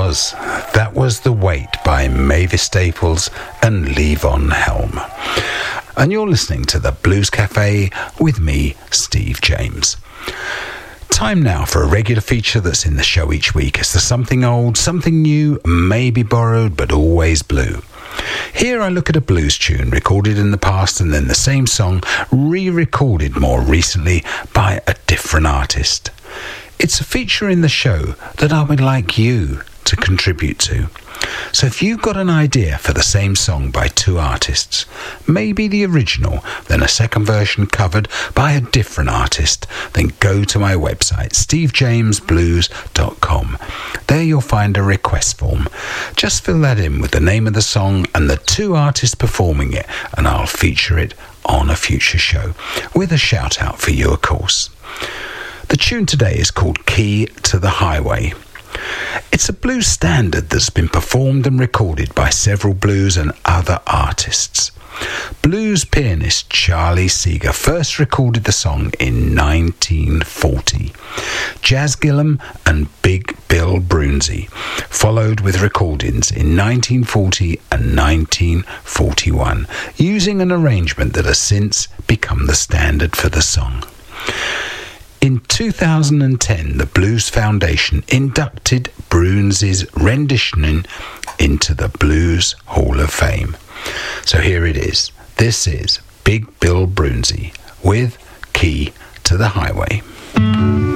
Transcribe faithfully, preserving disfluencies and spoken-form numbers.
was. That was The Wait by Mavis Staples and Levon Helm. And you're listening to the Blues Cafe with me, Steve James. Time now for a regular feature that's in the show each week. It's the something old, something new, maybe borrowed, but always blue. Here I look at a blues tune recorded in the past and then the same song re-recorded more recently by a different artist. It's a feature in the show that I would like you to contribute to. So if you've got an idea for the same song by two artists, maybe the original, then a second version covered by a different artist, then go to my website, steve james blues dot com. There you'll find a request form. Just fill that in with the name of the song and the two artists performing it, and I'll feature it on a future show, with a shout out for you, of course. The tune today is called Key to the Highway. It's a blues standard that's been performed and recorded by several blues and other artists. Blues pianist Charlie Seeger first recorded the song in nineteen forty. Jazz Gillum and Big Bill Broonzy followed with recordings in nineteen forty and nineteen forty-one, using an arrangement that has since become the standard for the song. In two thousand ten, the Blues Foundation inducted Broonzy's rendition into the Blues Hall of Fame. So here it is. This is Big Bill Broonzy with Key to the Highway.